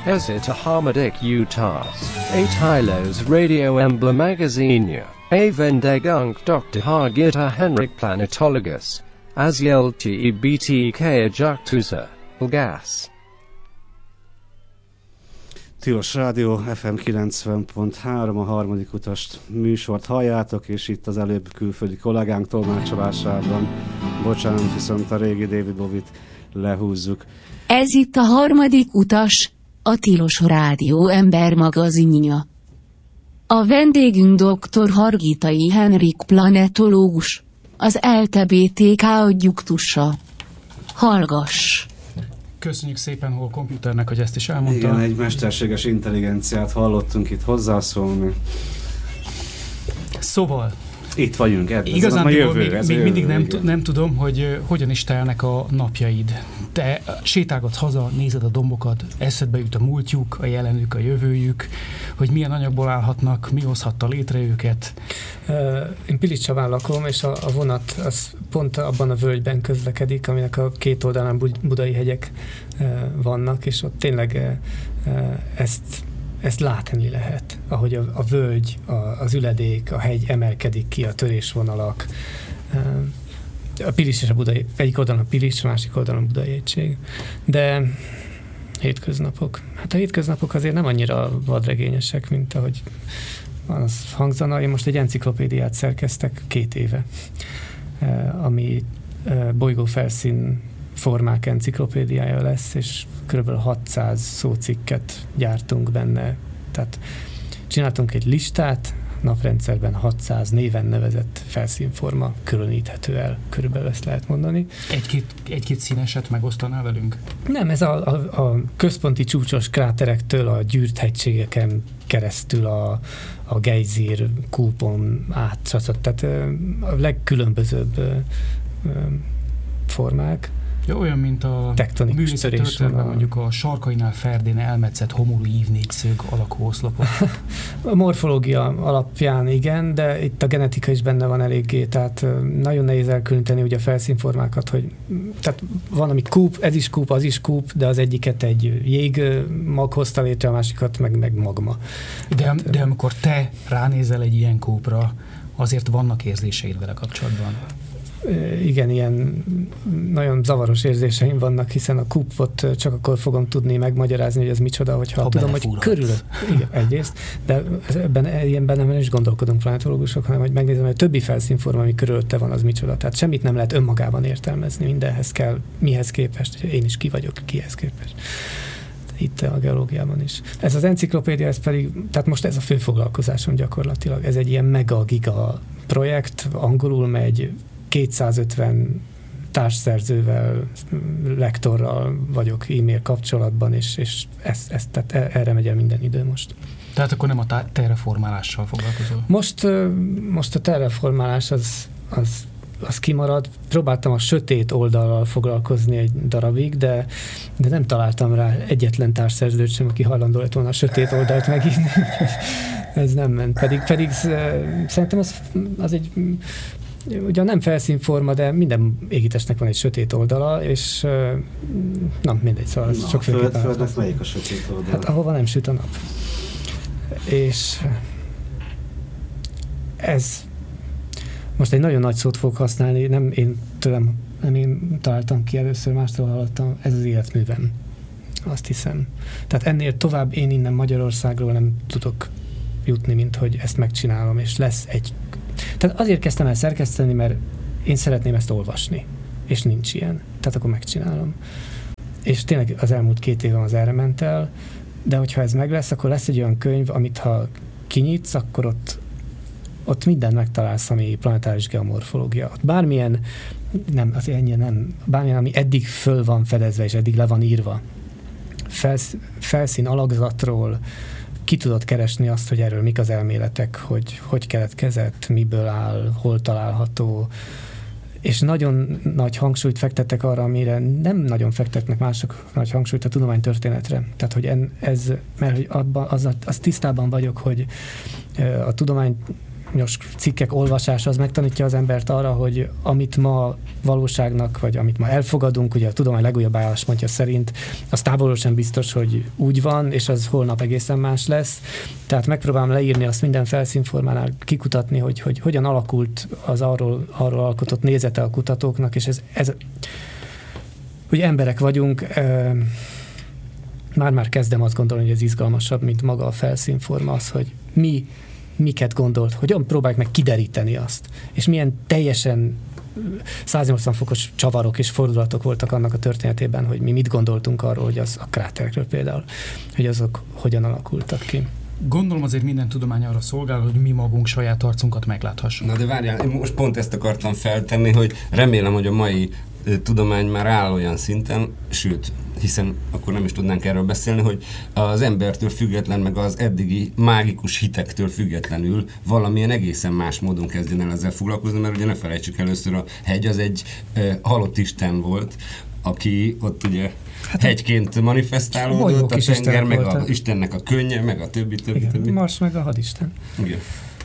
Ez itt a harmadik utas. A Tylos Radio Embla Magazine. A vendégünk Dr. Hargita Henrik Planetologus. Az LTBTK Ajaktusa. Gas. Tilos Rádió FM 90.3, a harmadik utast műsort halljátok, és itt az előbb külföldi kollégánk tolmácsolásában, bocsánat, viszont a régi David Bowie-t lehúzzuk. Ez itt a harmadik utas, a Tilos Rádió ember magazinja. A vendégünk dr. Hargitai Henrik planetológus, az LTBTK adjuktusa. Hallgass! Köszönjük szépen Hol Computernek, hogy ezt is elmondta. Igen, egy mesterséges intelligenciát hallottunk itt hozzászólni. Szóval itt vagyunk, igazán még mindig nem tudom, hogy hogyan is telnek a napjaid. Te sétálgatsz haza, nézed a dombokat, eszedbe jut a múltjuk, a jelenük, a jövőjük, hogy milyen anyagból állhatnak, mi hozhatta létre őket. Én Pilicsaván lakom, és a vonat az pont abban a völgyben közlekedik, aminek a két oldalán budai hegyek vannak, és ott tényleg ezt látni lehet, ahogy a völgy, az üledék, a hegy emelkedik ki, a törésvonalak. A Pilis és a Budai, egyik oldalon a Pilis, a másik oldalon a Budai hegység. De hétköznapok. Hát a hétköznapok azért nem annyira vadregényesek, mint ahogy az hangzana. Én most egy enciklopédiát szerkeztek 2 éve, ami bolygófelszín formák enciklopédiája lesz, és kb. 600 szócikket gyártunk benne. Tehát csináltunk egy listát, naprendszerben 600 néven nevezett felszínforma különíthető el, körülbelül ezt lehet mondani. Egy-két színeset megosztanál velünk? Nem, ez a központi csúcsos kráterektől a gyűrt hegységeken keresztül a gejzír kúpon át, tehát a legkülönbözőbb formák. Ja, olyan, mint a művészet történetben mondjuk a sarkainál ferdén elmetszett homorú ívnégyszög alakú oszlopok. A morfológia alapján igen, de itt a genetika is benne van eléggé, tehát nagyon nehéz elkülöníteni ugye a felszínformákat, hogy tehát van, ami kúp, ez is kúp, az is kúp, de az egyiket egy jégmag hozta létre, a másikat meg magma. De amikor te ránézel egy ilyen kúpra, azért vannak érzéseid vele kapcsolatban? Igen, ilyen nagyon zavaros érzéseim vannak, hiszen a kúpot csak akkor fogom tudni megmagyarázni, hogy ez micsoda, hogyha tudom, hogy körülött. Igen, egyrészt, de ilyenben nem is gondolkodunk planetológusok, hanem hogy megnézem, hogy a többi felszínforma, ami körülötte van, az micsoda. Tehát semmit nem lehet önmagában értelmezni, mindenhez kell, mihez képest. Én is ki vagyok, kihez képest. Itt a geológiában is. Ez az enciklopédia, ez pedig, tehát most ez a fő foglalkozásom gyakorlatilag. Ez egy ilyen mega-giga projekt, angolul megy, 250 társszerzővel, lektorral vagyok e-mail kapcsolatban, és tehát erre megy el minden idő most. Tehát akkor nem a terraformálással foglalkozol? Most a terraformálás az kimarad. Próbáltam a sötét oldallal foglalkozni egy darabig, de nem találtam rá egyetlen társszerzőt sem, aki hajlandó lett volna a sötét oldalt megírni. Ez nem ment. Pedig szerintem az egy ugye nem felszínforma, de minden égitestnek van egy sötét oldala, és mindegy, szóval sok Földnek melyik a sötét oldala? Hát ahova nem süt a nap. És ez most egy nagyon nagy szót fogok használni, nem én találtam ki először, mástól hallottam, ez az életművem. Azt hiszem. Tehát ennél tovább én innen Magyarországról nem tudok jutni, mint hogy ezt megcsinálom, és lesz egy. Tehát azért kezdtem el szerkeszteni, mert én szeretném ezt olvasni, és nincs ilyen. Tehát akkor megcsinálom. És tényleg az elmúlt 2 évem az erre ment el, de hogyha ez meg lesz, akkor lesz egy olyan könyv, amit ha kinyitsz, akkor ott mindent megtalálsz, ami planetáris geomorfológia. Bármilyen, bármilyen, ami eddig föl van fedezve, és eddig le van írva. Felszín alakzatról ki tudod keresni azt, hogy erről mik az elméletek, hogy keletkezett, miből áll, hol található, és nagyon nagy hangsúlyt fektettek arra, amire nem nagyon fektetnek mások nagy hangsúlyt, a tudománytörténetre. Tehát, hogy mert hogy az tisztában vagyok, hogy a tudomány tudományos cikkek olvasása az megtanítja az embert arra, hogy amit ma valóságnak, vagy amit ma elfogadunk, ugye a tudomány legújabb álláspontja szerint, az távolról sem biztos, hogy úgy van, és az holnap egészen más lesz. Tehát megpróbálom leírni azt minden felszínformánál, kikutatni, hogy hogyan alakult az arról alkotott nézete a kutatóknak, és ez hogy emberek vagyunk, már kezdem azt gondolni, hogy ez izgalmasabb, mint maga a felszínforma, az, hogy miket gondolt, hogyan próbáljuk meg kideríteni azt, és milyen teljesen 180 fokos csavarok és fordulatok voltak annak a történetében, hogy mi mit gondoltunk arról, hogy az a kráterekről például, hogy azok hogyan alakultak ki. Gondolom azért minden tudomány arra szolgál, hogy mi magunk saját arcunkat megláthassuk. Na de várjál, én most pont ezt akartam feltenni, hogy remélem, hogy a mai tudomány már áll olyan szinten, sőt, hiszen akkor nem is tudnánk erről beszélni, hogy az embertől független, meg az eddigi mágikus hitektől függetlenül valamilyen egészen más módon kezdjen el ezzel foglalkozni, mert ugye ne felejtsük, először a hegy az egy halott isten volt, aki ott ugye hegyként manifestálódott, a tenger, meg a Istennek a könnye, meg a többi. Mars meg a hadisten. Igen.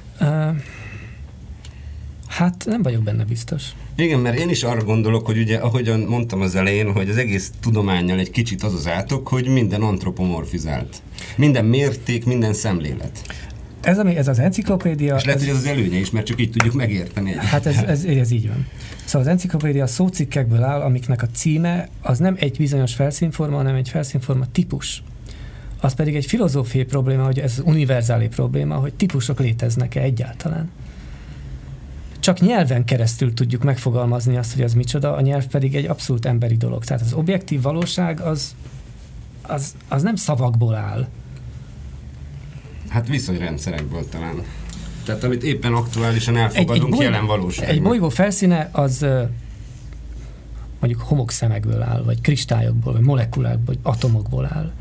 Hát nem vagyok benne biztos. Igen, mert én is arra gondolok, hogy ugye, ahogyan mondtam az elején, hogy az egész tudománnyal egy kicsit az átok, hogy minden antropomorfizált. Minden mérték, minden szemlélet. Ez az enciklopédia... És lehet, hogy ez az előnye is, mert csak így tudjuk megérteni. Hát ez így van. Szóval az enciklopédia szócikkekből áll, amiknek a címe az nem egy bizonyos felszínforma, hanem egy felszínforma típus. Az pedig egy filozófiai probléma, hogy ez univerzális probléma, hogy típusok léteznek-e egyáltalán. Csak nyelven keresztül tudjuk megfogalmazni azt, hogy az micsoda, a nyelv pedig egy abszolút emberi dolog. Tehát az objektív valóság az nem szavakból áll. Hát viszonyrendszerekből talán. Tehát amit éppen aktuálisan elfogadunk, jelen valóságban. Egy bolygó felszíne az mondjuk homokszemekből áll, vagy kristályokból, vagy molekulákból, vagy atomokból áll.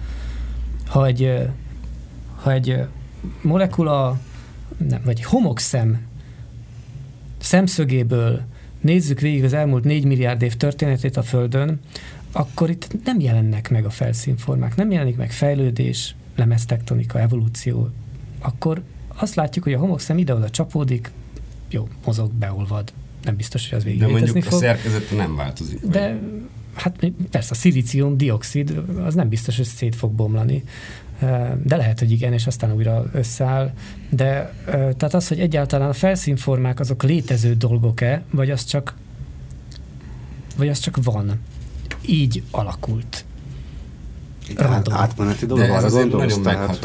Ha egy molekula, vagy homokszem szemszögéből nézzük végig az elmúlt 4 milliárd év történetét a Földön, akkor itt nem jelennek meg a felszínformák, nem jelenik meg fejlődés, lemeztektonika, evolúció. Akkor azt látjuk, hogy a homokszem ide-oda csapódik, jó, mozog, beolvad. Nem biztos, hogy az végig létezni fog. De mondjuk a szerkezete nem változik. De hát persze a szilícium-dioxid az nem biztos, hogy szét fog bomlani. De lehet, hogy igen, és aztán újra összeáll. De tehát az, hogy egyáltalán a felszínformák azok létező dolgok-e, vagy az csak van. Így alakult. Átmeneti dolog, arra gondolsz, tehát,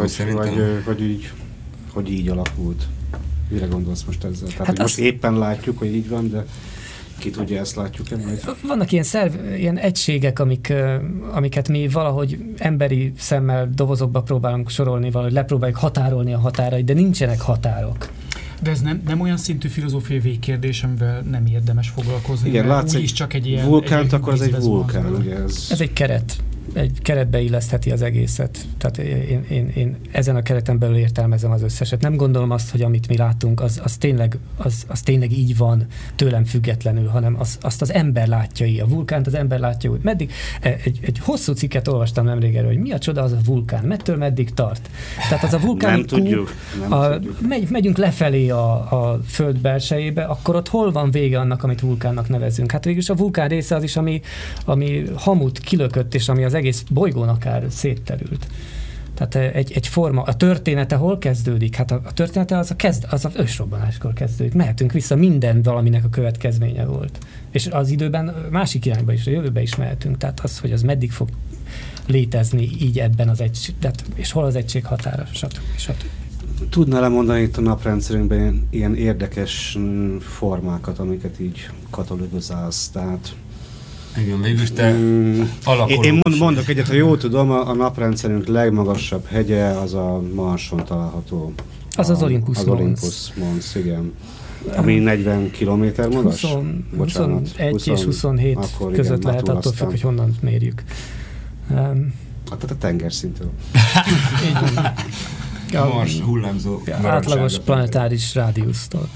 hogy így alakult. Mire gondolsz most ezzel? Tehát, hát most éppen látjuk, hogy így van, de ki tudja, ezt látjuk-e majd? Vannak ilyen egységek, amiket mi valahogy emberi szemmel dobozokba próbálunk sorolni, valahogy lepróbáljuk határolni a határait, de nincsenek határok. De ez nem olyan szintű filozófiai végkérdés, amivel nem érdemes foglalkozni. Igen, látsz egy csak egy ilyen vulkánt, akkor ez egy vulkán. Ugye ez egy keret. Egy keretbe illesztheti az egészet. Tehát én ezen a kereten belül értelmezem az összeset. Nem gondolom azt, hogy amit mi látunk, az tényleg így van tőlem függetlenül, hanem azt az ember látja így. A vulkánt az ember látja úgy. Meddig? Egy hosszú cikket olvastam nemrég erről, hogy mi a csoda az a vulkán, mettől meddig tart. Tehát az a vulkáni nem tudjuk. Megyünk lefelé a föld belsejébe, akkor ott hol van vége annak, amit vulkánnak nevezünk? Hát végülis a vulkán része az is, ami hamut kilökött, és ami az egész bolygón akár szétterült. Tehát egy forma, a története hol kezdődik? Hát a története az ősrobbanáskor kezdődik. Mehetünk vissza, minden valaminek a következménye volt. És az időben másik irányba is, a jövőbe is mehetünk. Tehát az, hogy az meddig fog létezni így ebben az és hol az egység határa, stb. Tudnál lemondani itt a naprendszerünkben ilyen érdekes formákat, amiket így katalogizálsz, tehát igen, végülis te alakulós. Én mondok egyet, ha jól tudom, a naprendszerünk legmagasabb hegye az a Marson található. Az Olympus Mons. Az Olympus Mons, igen. Ami 40 kilométer magas? 21 és 27 akkor között igen, lehet, attól függ, hogy honnan mérjük. Hát a tengerszintől. A Mars hullámzó átlagos planetáris rádiusztól.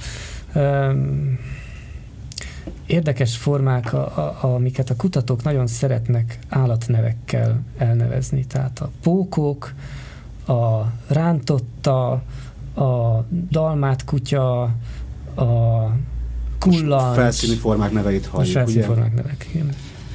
Érdekes formák, amiket a kutatók nagyon szeretnek állatnevekkel elnevezni. Tehát a pókok, a rántotta, a dalmát kutya, a kullancs. Felszíni formák neveit halljuk, felszíni formák nevek, igen.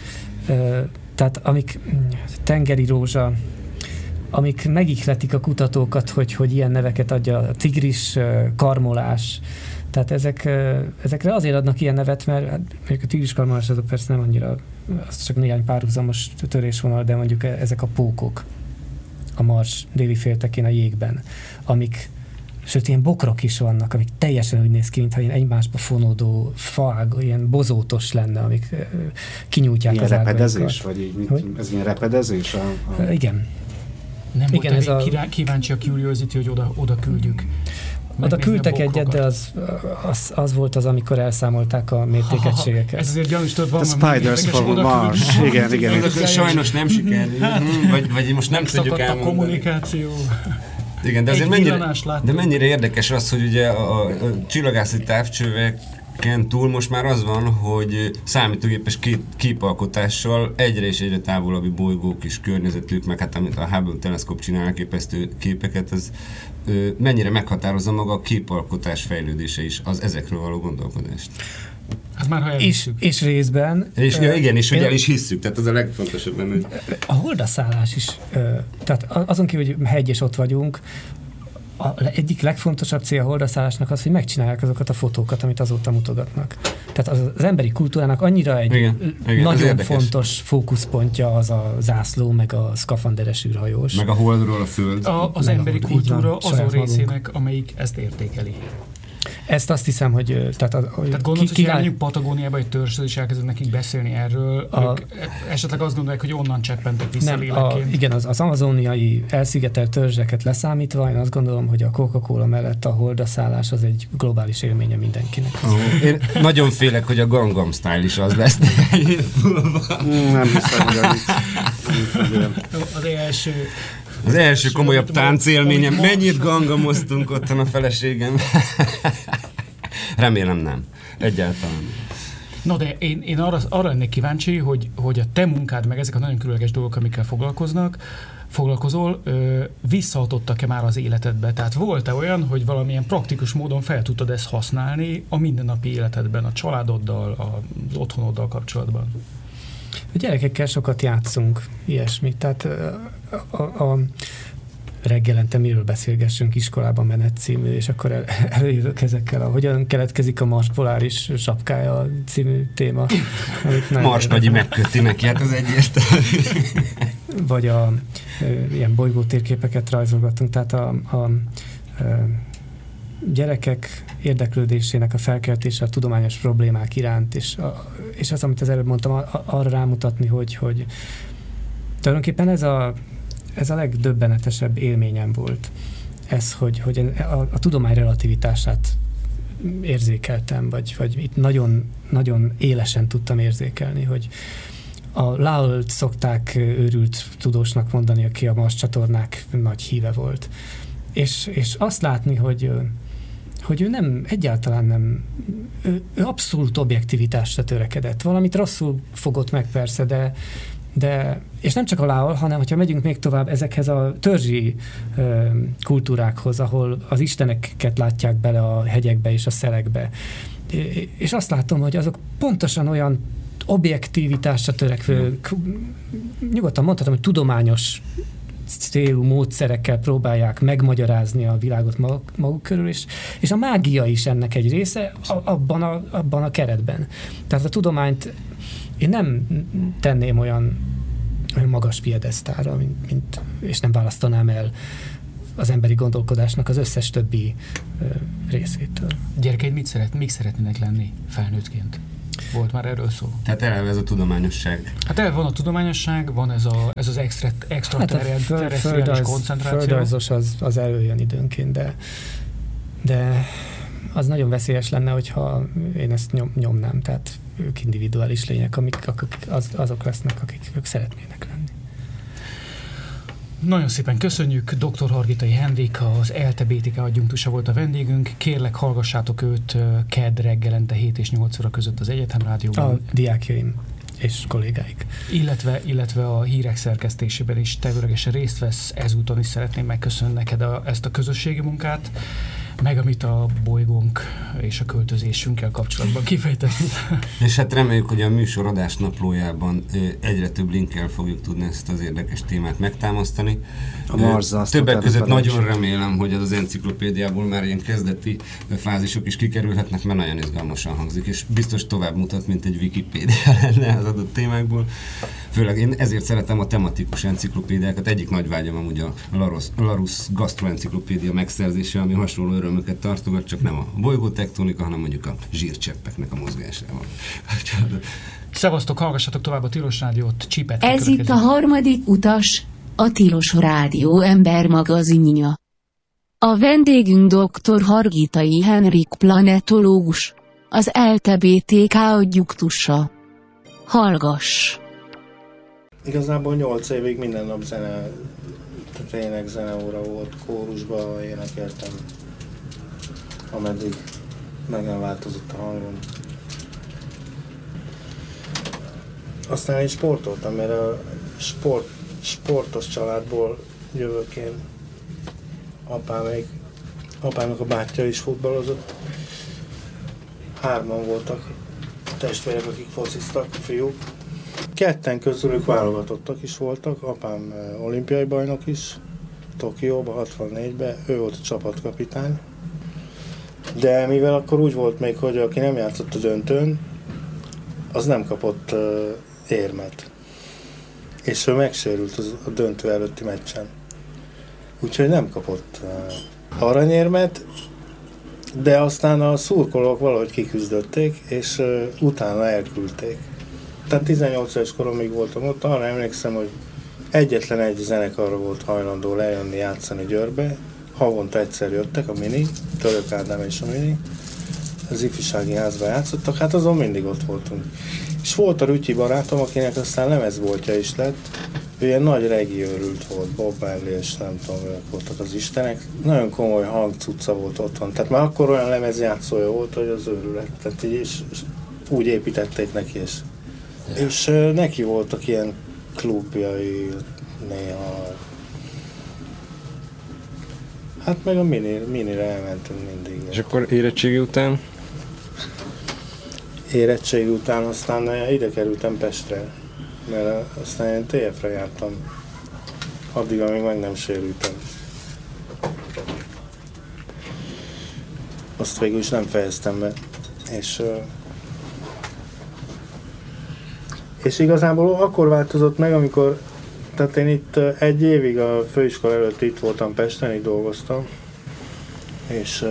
Tehát amik tengeri rózsa, amik megihletik a kutatókat, hogy ilyen neveket adja, a tigris, karmolás. Tehát ezekre azért adnak ilyen nevet, mert mondjuk a tigris karmolás azok persze nem annyira, az csak néhány párhuzamos törésvonal, de mondjuk ezek a pókok a Mars déli féltekén a jégben, amik, sőt ilyen bokrok is vannak, amik teljesen úgy néz ki, mintha ilyen egymásba fonódó faág, ilyen bozótos lenne, amik kinyújtják ilyen az ágaikat. repedezés? Vagy így, ez ilyen repedezés? Igen. Nem igen, volt kíváncsi a Curiosity, hogy oda küldjük. Oda küldtek egyet, de az volt az, amikor elszámolták a mértékegységeket. Ez azért gyanús, tudod, van. The Spiders from Mars. Igen. Sajnos nem sikerült. Vagy most nem tudjuk elmondani. A kommunikáció. Igen, de azért mennyire érdekes az, hogy ugye a csillagászati távcsöveken túl most már az van, hogy számítógépes képalkotással egyre és egyre távolabbi bolygók is környezetük, meg hát amit a Hubble teleszkóp csinál elképesztő képeket, az mennyire meghatározza maga a képalkotás fejlődése is, az ezekről való gondolkodást. Hát már és részben... Igen, és hogy el is hisszük, tehát az a legfontosabb benne. A holdaszállás is, tehát azon kívül, hogy hegy és ott vagyunk, egyik legfontosabb cél a holdaszállásnak az, hogy megcsinálják azokat a fotókat, amit azóta mutogatnak. Tehát az emberi kultúrának annyira egy igen, nagyon fontos fókuszpontja az a zászló, meg a szkafanderes űrhajós. Meg a holdról a föld. Az emberi kultúra azon részének, amelyik ezt értékeli. Ezt azt hiszem, hogy... Tehát gondolod, hogy elmenjünk Patagóniába egy törzsről, és elkezdett nekik beszélni erről, ők esetleg azt gondolják, hogy onnan cseppentek vissza lélekként. Igen, az amazoniai elszigetelt törzseket leszámítva, én azt gondolom, hogy a Coca-Cola mellett a holdaszállás az egy globális élménye mindenkinek. Én nagyon félek, hogy a Gangnam Style is az lesz. Nem hiszem, hogy az első komolyabb táncélményem. Mennyit gangamoztunk ottan a feleségem. Remélem nem. Egyáltalán. Na de én arra lennék kíváncsi, hogy a te munkád, meg ezek a nagyon különleges dolgok, amikkel foglalkozol, visszahatottak-e már az életedbe? Tehát volt-e olyan, hogy valamilyen praktikus módon fel tudtad ezt használni a mindennapi életedben, a családoddal, az otthonoddal kapcsolatban? A gyerekekkel sokat játszunk, ilyesmit. Tehát a reggelente miről beszélgessünk, iskolában menet című, és akkor előjövök ezekkel hogyan keletkezik a Mars poláris sapkája című téma. Mars nagyi megköti neki, hát az egyértelmű. Vagy ilyen bolygótérképeket rajzolgatunk, tehát a gyerekek érdeklődésének a felkeltése a tudományos problémák iránt, és az, amit az előbb mondtam, arra rámutatni, hogy tulajdonképpen ez a legdöbbenetesebb élményem volt. Ez, hogy a tudomány relativitását érzékeltem, vagy itt nagyon, nagyon élesen tudtam érzékelni, hogy a Lowell-t szokták őrült tudósnak mondani, aki a Mars csatornák nagy híve volt. És azt látni, hogy ő nem, egyáltalán nem, ő abszolút objektivitásra törekedett. Valamit rosszul fogott meg persze, de és nem csak a Lowell, hanem hogyha megyünk még tovább ezekhez a törzsi kultúrákhoz, ahol az isteneket látják bele a hegyekbe és a szelekbe. És azt látom, hogy azok pontosan olyan objektivitásra törekvő, nyugodtan mondhatom, hogy tudományos célú módszerekkel próbálják megmagyarázni a világot maguk körül, és a mágia is ennek egy része abban a keretben. Tehát a tudományt én nem tenném olyan magas piedesztára, és nem választanám el az emberi gondolkodásnak az összes többi részétől. Gyerekeid mik szeretnének lenni felnőttként? Volt már erről szó? Tehát eleve ez a tudományosság. Hát eleve van a tudományosság, van ez az extraterrestriális koncentráció. Földrajzos az előjön időnként, de az nagyon veszélyes lenne, hogyha én ezt nyomnám, tehát ők individuális lények, azok lesznek, akik ők szeretnének lenni. Nagyon szépen köszönjük, dr. Hargitai Henrik, az ELTE BTK adjunktusa volt a vendégünk. Kérlek, hallgassátok őt kedd reggelente 7 és 8 óra között az Egyetem Rádióban. A diákjaim. és kollégáik. Illetve a hírek szerkesztésében is tevőlegesen részt vesz, ezúton is szeretném megköszönni neked ezt a közösségi munkát, meg amit a bolygónk és a költözésünkkel kapcsolatban kifejtett. És hát reméljük, hogy a műsor adásnaplójában egyre több linkkel fogjuk tudni ezt az érdekes témát megtámasztani. Többek között nagyon remélem, hogy az enciklopédiából már ilyen kezdeti fázisok is kikerülhetnek, mert nagyon izgalmasan hangzik, és biztos tovább mutat, mint egy Wikipédia lenne az adott témákból. Főleg én ezért szeretem a tematikus enciklopédiákat. Egyik nagy vágyam amúgy a Larousse gastroenciklopédia megszerzése, ami hasonló örömöket tartogat, csak nem a bolygótektonika, hanem mondjuk a zsírcseppeknek a mozgásával. Szevasztok, hallgassatok tovább a Tilos Rádiót, Csipet. Ez itt a harmadik utas, a Tilos Rádió ember magazinja. A vendégünk dr. Hargitai Henrik planetológus, az LTBTK adjuktusa. Hallgass! Igazából 8 évig minden nap zene, tényleg zeneóra volt, kórusba énekeltem, ameddig meg nem változott a hangom. Aztán én sportoltam, mert a sportos családból jövök én. Apámnak a bátyja is futballozott. 3 voltak testvérek, akik fociztak, fiúk. 2 közülük válogatottak is voltak, apám olimpiai bajnok is, Tokióban, 64-ben, ő volt a csapatkapitány. De mivel akkor úgy volt még, hogy aki nem játszott a döntőn, az nem kapott érmet. És ő megsérült a döntő előtti meccsen. Úgyhogy nem kapott aranyérmet, de aztán a szurkolók valahogy kiküzdötték, és utána elküldték. Tehát 18 éves koromig voltam ott, arra emlékszem, hogy egyetlen egy zenekarra volt hajlandó lejönni játszani Győrbe. Havonta egyszer jöttek a Mini, Török Ádám és a Mini. Az ifjúsági házban játszottak, hát azon mindig ott voltunk. És volt a Rütyi barátom, akinek aztán lemezboltja is lett. Ő ilyen nagy reggae-őrült volt, Bob Marley és nem tudom, ők voltak az istenek. Nagyon komoly hangcucca volt otthon. Tehát már akkor olyan lemezjátszója volt, hogy az őrület. Tehát és úgy építették neki, és neki voltak ilyen klubjai néha. Hát meg a minire elmentünk mindig. És akkor érettségi után? Érettségi után aztán ide kerültem Pestre, mert aztán én TF-re jártam, addig, amíg meg nem sérültem. Azt végül is nem fejeztem be, és igazából akkor változott meg, amikor, tehát én itt 1 évig a főiskola előtt itt voltam Pesten, itt dolgoztam, és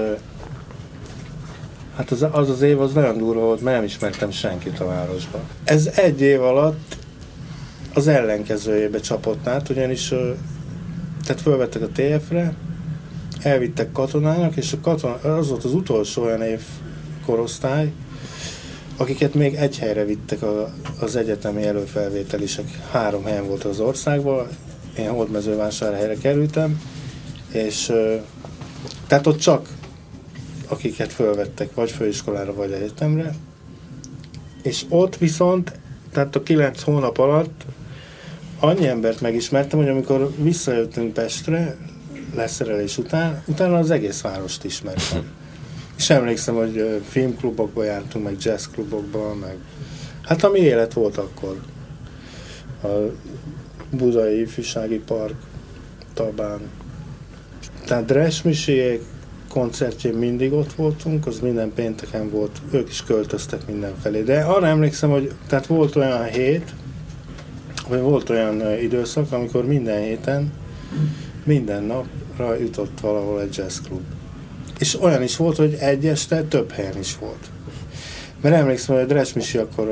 hát az év az nagyon durva volt, mert nem ismertem senkit a városban. Ez 1 év alatt az ellenkezőjébe csapott át, ugyanis tehát fölvettek a TF-re, elvittek katonának, és az volt az utolsó olyan év korosztály, akiket még egy helyre vittek az egyetemi előfelvételisek. 3 helyen volt az országban, én Hódmezővásárhelyre kerültem, és tehát ott csak akiket fölvettek vagy főiskolára, vagy egyetemre, és ott viszont, tehát a 9 hónap alatt annyi embert megismertem, hogy amikor visszajöttünk Pestre, leszerelés utána az egész várost ismertem. És emlékszem, hogy filmklubokba jártunk, meg jazzklubokba, meg hát ami élet volt akkor. A Budai Ifjúsági Park, Tabán. Tehát Dresmisiék koncertjén mindig ott voltunk, az minden pénteken volt, ők is költöztek mindenfelé. De arra emlékszem, hogy tehát volt olyan hét, vagy volt olyan időszak, amikor minden héten, minden napra jutott valahol egy jazzklub. És olyan is volt, hogy egy este több helyen is volt. Mert emlékszem, hogy a Dresmisi akkor,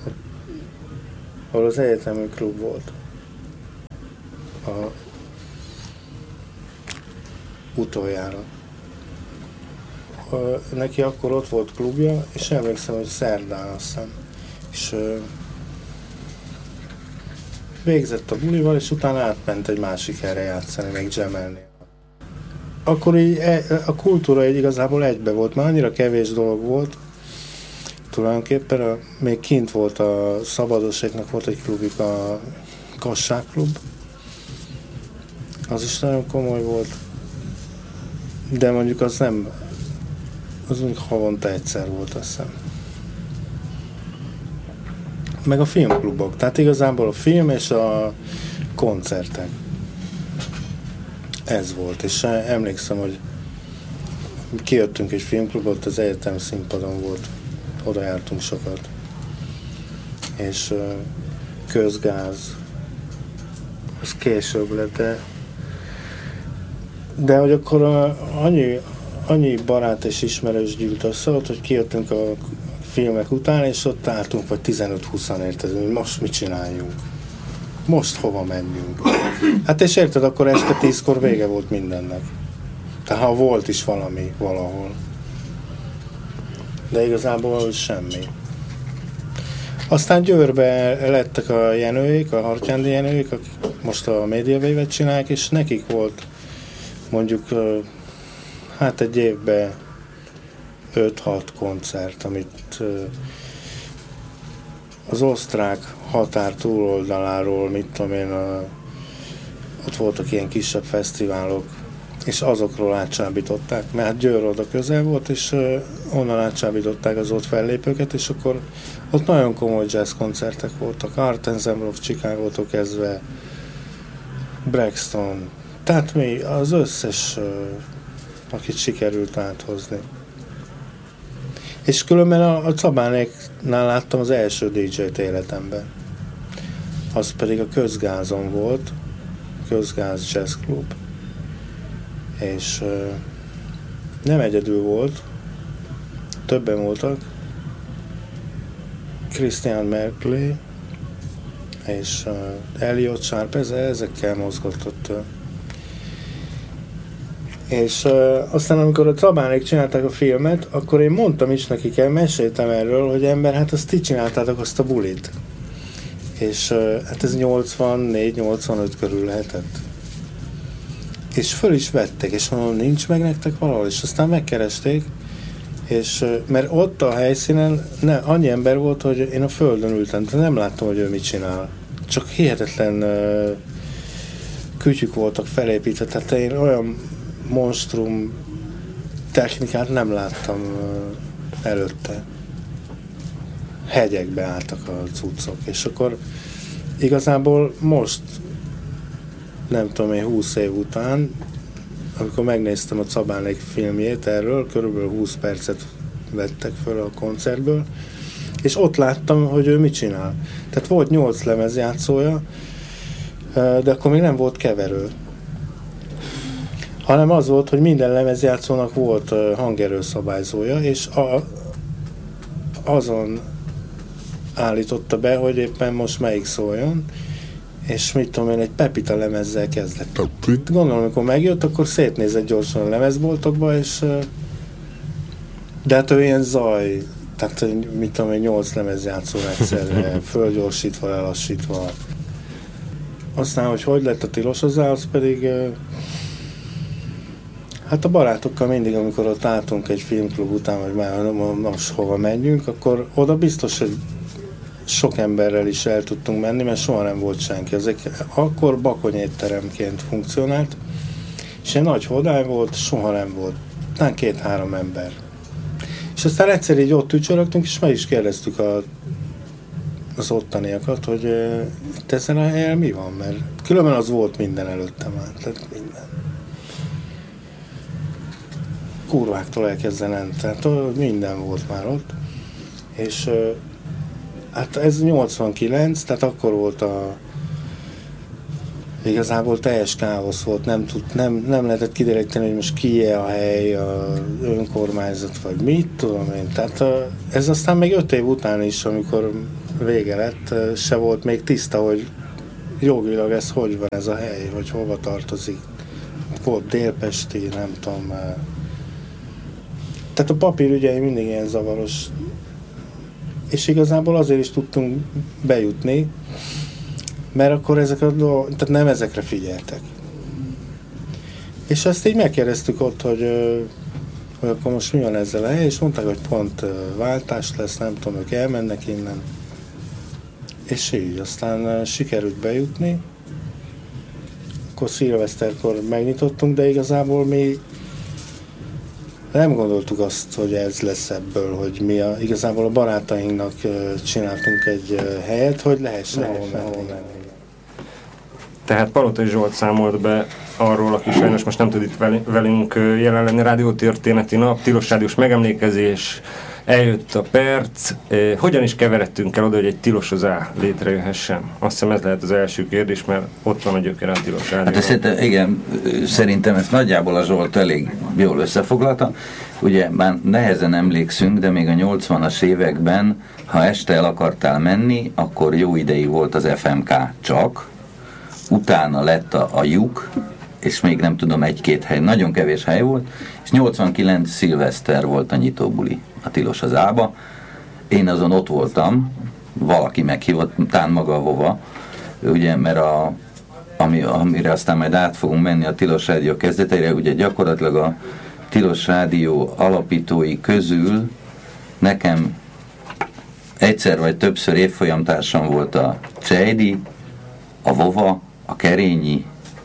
ahol az egyetemi klub volt. Utoljára. Neki akkor ott volt klubja, és emlékszem, hogy szerdán azt hiszem. És végzett a bulival, és utána átment egy másik helyre játszani, meg jamelni. Akkor így a kultúra így igazából egybe volt, már annyira kevés dolog volt, tulajdonképpen. Még kint volt a szabadoseknak, volt egy klubjuk, a Kasság klub. Az is nagyon komoly volt. De mondjuk az nem, az mondjuk havonta egyszer volt, azt hiszem. Meg a filmklubok. Tehát igazából a film és a koncertek. Ez volt. És emlékszem, hogy kijöttünk egy filmklubot, az egyetem színpadon volt. Oda jártunk sokat. És Közgáz. Az később lett, de hogy akkor annyi barát és ismerős gyűlt össze, hogy kijöttünk a filmek után, és ott álltunk, vagy 15-20-an, érted, hogy most mit csináljunk? Most hova menjünk? Hát és érted, akkor este 10-kor vége volt mindennek. Tehát ha volt is valami valahol. De igazából semmi. Aztán Győrbe lettek a Jenőik, a Hartyándi Jenőik, akik most a Mediavévet csinálják, és nekik volt mondjuk hát egy évben 5-6 koncert, amit az osztrák határ túloldaláról, mit tudom én, ott voltak ilyen kisebb fesztiválok, és azokról átcsábították, mert Győr oda közel volt, és onnan átcsábították az ott fellépőket, és akkor ott nagyon komoly jazz koncertek voltak, Art Ensemble of Chicago-tól kezdve, Braxton, tehát mi az összes, akit sikerült áthozni. És különben a Cabánéknál láttam az első DJ-t életemben. Az pedig a Közgázon volt, Közgáz Jazz Club. És nem egyedül volt, többen voltak, Christian Merkley és Elliot Sharp, ezekkel mozgott ott. És aztán amikor a Cabánék csinálták a filmet, akkor én mondtam is nekik, meséltem erről, hogy ember, hát azt ti csináltátok azt a bulit. És hát ez 84-85 körül lehetett. És föl is vettek, és mondom, nincs meg nektek valahol, és aztán megkeresték, és mert ott a helyszínen annyi ember volt, hogy én a földön ültem, de nem láttam, hogy ő mit csinál. Csak hihetetlen kütyük voltak felépítve, tehát én olyan monstrum technikát nem láttam előtte. Hegyekbe álltak a cuccok, és akkor igazából most, nem tudom én, 20 év után, amikor megnéztem a Cabánék filmjét erről, körülbelül 20 percet vettek föl a koncertből, és ott láttam, hogy ő mit csinál. Tehát volt 8 lemezjátszója, de akkor még nem volt keverő. Hanem az volt, hogy minden lemezjátszónak volt hangerőszabályzója, és azon állította be, hogy éppen most melyik szóljon, és mit tudom én, egy Pepita lemezzel kezdett. Gondolom, amikor megjött, akkor szétnézett gyorsan a lemezboltokba, és de hát ő ilyen zaj, tehát mit tudom én, 8 lemezjátszóra egyszerre, fölgyorsítva, lelassítva. Aztán, hogy lett a tilos hozzá, az pedig hát a barátokkal mindig, amikor ott álltunk egy filmklub után, vagy már most hova menjünk, akkor oda biztos, hogy sok emberrel is el tudtunk menni, mert soha nem volt senki. Akkor bakonyétteremként funkcionált, és egy nagy hodály volt, soha nem volt. Talán 2-3 ember. És aztán egyszer így ott ücsörögtünk, és meg is kérdeztük az ottaniakat, hogy itt ezen a helyen mi van, mert különben az volt minden előttem már, tehát minden. Kurváktól elkezdenen, tehát minden volt már ott, és hát ez 89, tehát akkor volt igazából teljes káosz volt, nem lehetett kideríteni, hogy most kié a hely, a önkormányzat, vagy mit tudom én. Tehát ez aztán még 5 év után is, amikor vége lett, se volt még tiszta, hogy jogilag ez hogy van ez a hely, hogy hova tartozik. Volt délpesti, nem tudom. Tehát a papírügyei mindig ilyen zavaros. És igazából azért is tudtunk bejutni, mert akkor ezek a dolgok, tehát nem ezekre figyeltek. És ezt így megkérdeztük ott, hogy hogy akkor most mi van ezzel a hely, és mondták, hogy pont váltás lesz, nem tudom, ők elmennek innen. És így, aztán sikerült bejutni. Akkor szilveszterkor megnyitottunk, de igazából mi nem gondoltuk azt, hogy ez lesz ebből, hogy mi igazából a barátainknak csináltunk egy helyet, hogy lehessen ahol menni. Tehát Palotai Zsolt számolt be arról, aki sajnos most nem tud itt velünk jelen lenni, rádiótörténeti nap, tilos rádiós megemlékezés, eljött a perc. Hogyan is keveredtünk el oda, hogy egy tilos az A létrejöhessen? Azt hiszem ez lehet az első kérdés, mert ott van a gyökere a tilos rádió. Hát szerintem ezt nagyjából a Zsolt elég jól összefoglalta. Ugye már nehezen emlékszünk, de még a 80-as években, ha este el akartál menni, akkor jó ideig volt az FMK csak, utána lett a lyuk, és még nem tudom, egy-két hely, nagyon kevés hely volt, és 89 szilveszter volt a nyitóbuli a tilos az A-ba. Én azon ott voltam, valaki meghívott, tán maga a Vova, ugye, mert amire aztán majd át fogunk menni a tilos rádió kezdeteire, ugye gyakorlatilag a tilos rádió alapítói közül nekem egyszer vagy többször évfolyamtársam volt a Csejdi, a Vova, a Kerényi,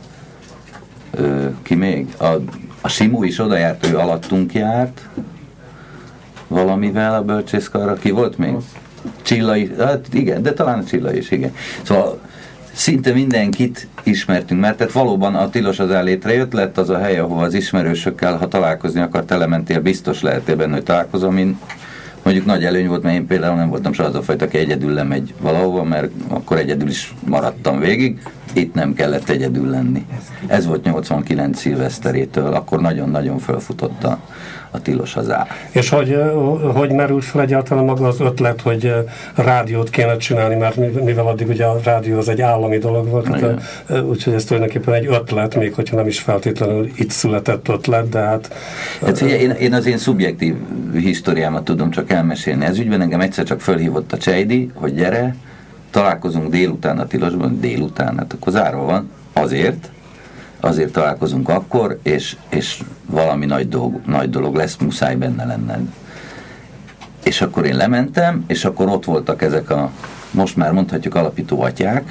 ki még? A Simó is oda járt, ő alattunk járt valamivel a bölcsészkarra. Ki volt még? Csilla, hát igen, de talán a Csilla is, igen. Szóval szinte mindenkit ismertünk, mert tehát valóban a tilos az A létrejött, lett az a hely, ahova az ismerősökkel, ha találkozni akart, elementél, biztos lehetél benne, hogy találkozom. Én mondjuk nagy előny volt, mert én például nem voltam soha az a fajta, aki egyedül lemegy valahova, mert akkor egyedül is maradtam végig. Itt nem kellett egyedül lenni. Ez volt 89 szilveszterétől, akkor nagyon-nagyon felfutott a tilos az A. És hogy merült fel egyáltalán maga az ötlet, hogy rádiót kéne csinálni, mert mivel addig ugye a rádió az egy állami dolog volt, úgyhogy ez tulajdonképpen egy ötlet, még hogyha nem is feltétlenül itt született ötlet, de hát... Én az én szubjektív historiámat tudom csak elmesélni. Ez ügyben engem egyszer csak fölhívott a Csejdi, hogy gyere, találkozunk délután a tilosban, délután, hát akkor zárva van, azért találkozunk akkor, és valami nagy dolog lesz, muszáj benne lenned. És akkor én lementem, és akkor ott voltak ezek a, most már mondhatjuk alapító atyák,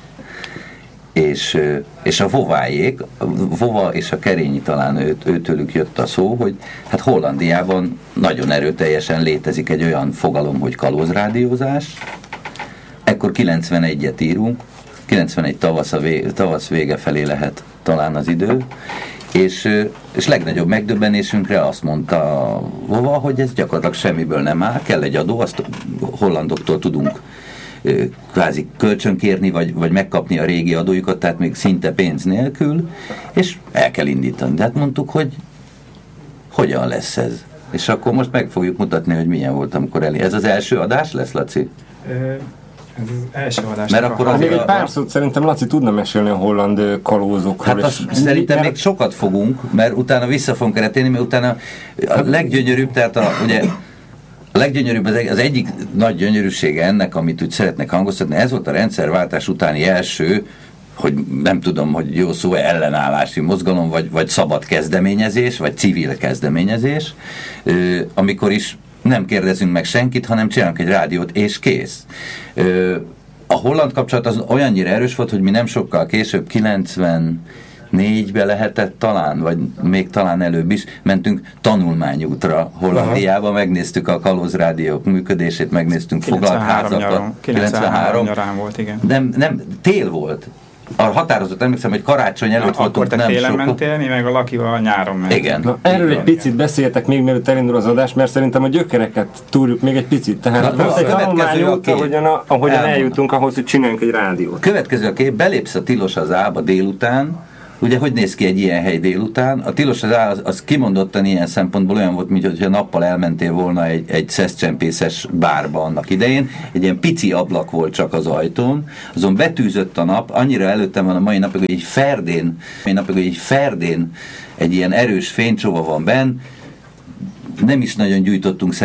és a Vovájék, Vova és a Kerényi talán őtőlük jött a szó, hogy hát Hollandiában nagyon erőteljesen létezik egy olyan fogalom, hogy kalózrádiózás. Ekkor 91-et írunk, 91 tavasz vége felé lehet talán az idő, és legnagyobb megdöbbenésünkre azt mondta Vova, hogy ez gyakorlatilag semmiből nem áll, kell egy adó, azt hollandoktól tudunk kvázi kölcsönkérni, vagy megkapni a régi adójukat, tehát még szinte pénz nélkül, és el kell indítani. De hát mondtuk, hogy hogyan lesz ez. És akkor most meg fogjuk mutatni, hogy milyen volt, amikor Ez az első adás lesz, Laci? Ez az első adás. Mert akkor még egy pár szót szerintem Laci tudna mesélni a holland kalózokról. Hát szerintem még sokat fogunk, mert utána vissza fogunk keretélni, mert utána a leggyönyörűbb, tehát ugye a leggyönyörűbb, az egyik nagy gyönyörűsége ennek, amit úgy szeretnek hangoztatni, ez volt a rendszerváltás utáni első, hogy nem tudom, hogy jó szó, ellenállási mozgalom, vagy szabad kezdeményezés, vagy civil kezdeményezés, amikor is nem kérdezünk meg senkit, hanem csinálunk egy rádiót, és kész. A holland kapcsolat az olyannyira erős volt, hogy mi nem sokkal később, 94-ben lehetett talán, vagy még talán előbb is, mentünk tanulmányútra Hollandiába, megnéztük a kalózrádiók működését, megnéztünk foglaltházakat. 93 nyarán volt, igen. Nem, tél volt. A határozott, emlékszem, hogy karácsony előtt voltunk. Akkor te télen mentél, mi meg a Lakival nyáron mentünk. Igen. Na, erről egy picit beszéljetek még, mielőtt elindul az adás, mert szerintem a gyökereket túrjuk még egy picit. Tehát a következő a kép. ahogyan eljutunk ahhoz, hogy csináljunk egy rádiót. Következő a kép, belépsz a tilos az A-ba délután. Ugye, hogy néz ki egy ilyen hely délután? A tilos az A az kimondottan ilyen szempontból olyan volt, mint hogyha nappal elmentél volna egy szeszcsempészes bárba annak idején. Egy ilyen pici ablak volt csak az ajtón. Azon betűzött a nap, annyira előttem van a mai napig, hogy egy ferdén egy ilyen erős fénycsova van benn. Nem is nagyon gyújtottunk